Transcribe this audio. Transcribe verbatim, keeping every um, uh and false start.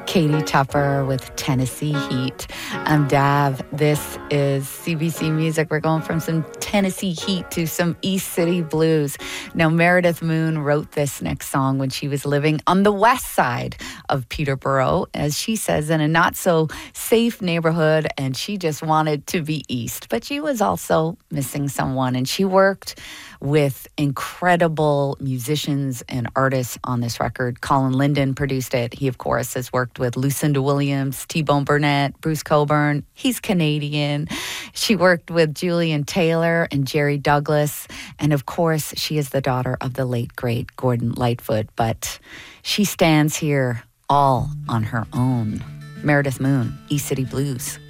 Katie Tupper with Tennessee Heat. I'm Dav. This is C B C Music. We're going from some Tennessee Heat to some East City Blues. Now, Meredith Moon wrote this next song when she was living on the west side of Peterborough, as she says, in a not-so-safe neighborhood, and she just wanted to be east. But she was also missing someone, and she worked with incredible musicians and artists on this record. Colin Linden produced it. He, of course, has worked with Lucinda Williams, T-Bone Burnett, Bruce Cockburn. He's Canadian. She worked with Julian Taylor and Jerry Douglas. And, of course, she is the daughter of the late, great Gordon Lightfoot. But she stands here all on her own. Meredith Moon, East City Blues.